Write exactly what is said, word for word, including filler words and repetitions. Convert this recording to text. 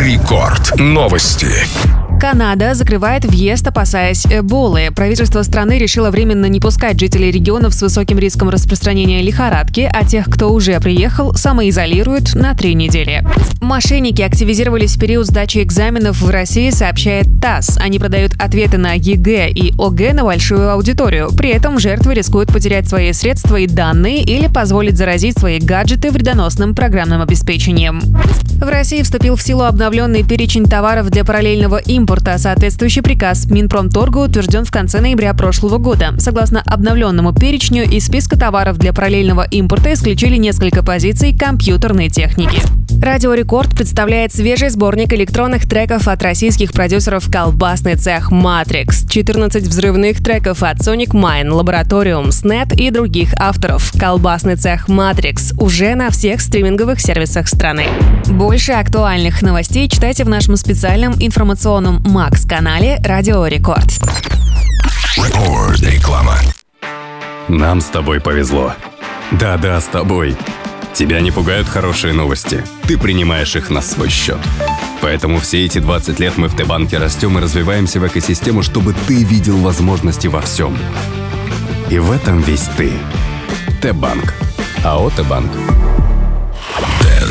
Рекорд. Новости. Канада закрывает въезд, опасаясь Эболы. Правительство страны решило временно не пускать жителей регионов с высоким риском распространения лихорадки, а тех, кто уже приехал, самоизолируют на три недели. Мошенники активизировались в период сдачи экзаменов в России, сообщает ТАСС. Они продают ответы на ЕГЭ и ОГЭ на большую аудиторию. При этом жертвы рискуют потерять свои средства и данные или позволить заразить свои гаджеты вредоносным программным обеспечением. В России вступил в силу обновленный перечень товаров для параллельного импорта. Соответствующий приказ Минпромторга утвержден в конце ноября прошлого года. Согласно обновленному перечню, из списка товаров для параллельного импорта исключили несколько позиций компьютерной техники. Радио Рекорд представляет свежий сборник электронных треков от российских продюсеров «Колбасный цех Matrix», четырнадцать взрывных треков от Sonic Mine, Laboratorium, снэт и других авторов. «Колбасный цех Matrix» уже на всех стриминговых сервисах страны. Больше актуальных новостей читайте в нашем специальном информационном Макс-канале «Радио Рекорд». Рекорд. Реклама. Нам с тобой повезло. Да-да, с тобой. Тебя не пугают хорошие новости. Ты принимаешь их на свой счет. Поэтому все эти двадцать лет мы в Т-банке растем и развиваемся в экосистему, чтобы ты видел возможности во всем. И в этом весь ты. Т-банк. АО Т-банк.